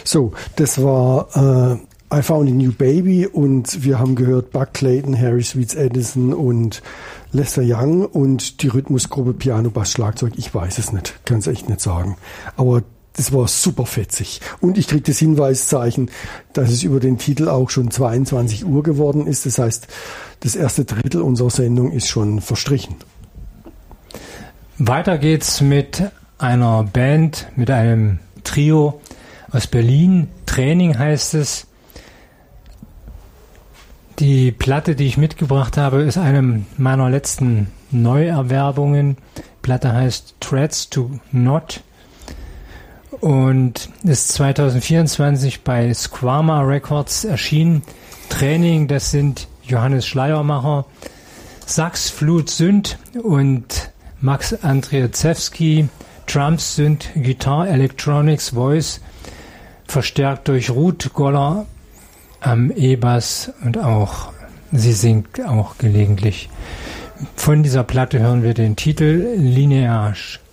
So, das war I Found a New Baby und wir haben gehört Buck Clayton, Harry Sweets Edison und Lester Young und die Rhythmusgruppe Piano, Bass, Schlagzeug. Ich weiß es nicht, kann es echt nicht sagen. Aber das war super fetzig. Und ich krieg das Hinweiszeichen, dass es über den Titel auch schon 22 Uhr geworden ist. Das heißt, das erste Drittel unserer Sendung ist schon verstrichen. Weiter geht's mit einer Band, mit einem Trio aus Berlin. Training heißt es. Die Platte, die ich mitgebracht habe, ist eine meiner letzten Neuerwerbungen. Die Platte heißt Threads to Not und ist 2024 bei Squama Records erschienen. Training, das sind Johannes Schleiermacher, Sax, Flut, Synth und Max Andrzejewski. Drums sind Guitar, Electronics, Voice, verstärkt durch Ruth Goller am E-Bass und auch, sie singt auch gelegentlich. Von dieser Platte hören wir den Titel Lineage.